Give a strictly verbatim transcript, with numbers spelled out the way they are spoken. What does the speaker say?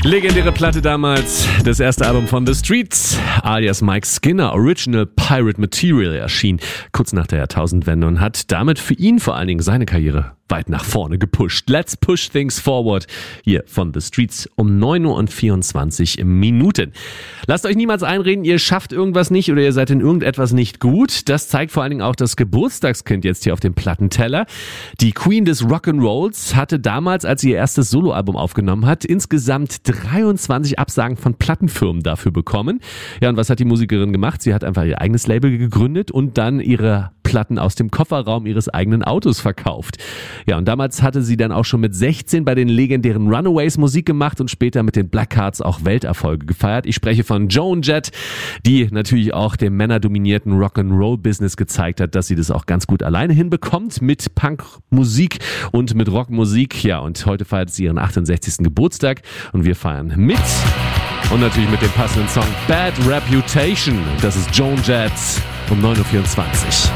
Legendäre Platte damals, das erste Album von The Streets, alias Mike Skinner, Original Pirate Material, erschien kurz nach der Jahrtausendwende und hat damit für ihn vor allen Dingen seine Karriere weit nach vorne gepusht. Let's push things forward. Hier von The Streets um neun Uhr und vierundzwanzig Minuten. Lasst euch niemals einreden, ihr schafft irgendwas nicht oder ihr seid in irgendetwas nicht gut. Das zeigt vor allen Dingen auch das Geburtstagskind jetzt hier auf dem Plattenteller. Die Queen des Rock'n'Rolls hatte damals, als sie ihr erstes Soloalbum aufgenommen hat, insgesamt dreiundzwanzig Absagen von Plattenfirmen dafür bekommen. Ja, und was hat die Musikerin gemacht? Sie hat einfach ihr eigenes Label gegründet und dann ihre Platten aus dem Kofferraum ihres eigenen Autos verkauft. Ja, und damals hatte sie dann auch schon mit sechzehn bei den legendären Runaways Musik gemacht und später mit den Blackhearts auch Welterfolge gefeiert. Ich spreche von Joan Jett, die natürlich auch dem männerdominierten Rock'n'Roll-Business gezeigt hat, dass sie das auch ganz gut alleine hinbekommt mit Punkmusik und mit Rockmusik. Ja, und heute feiert sie ihren achtundsechzigsten Geburtstag und wir feiern mit und natürlich mit dem passenden Song Bad Reputation. Das ist Joan Jett um neun Uhr vierundzwanzig.